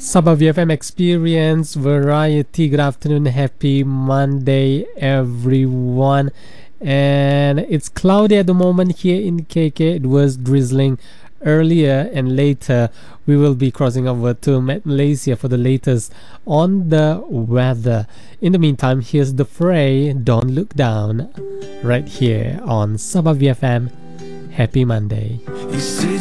Sabah VFM Experience Variety. Good afternoon, happy Monday, everyone. And it's cloudy at the moment here in KK. It was drizzling earlier, and later we will be crossing over to Malaysia for the latest on the weather. In the meantime, here's the fray, Don't Look Down, right here on Sabah VFM. Happy Monday.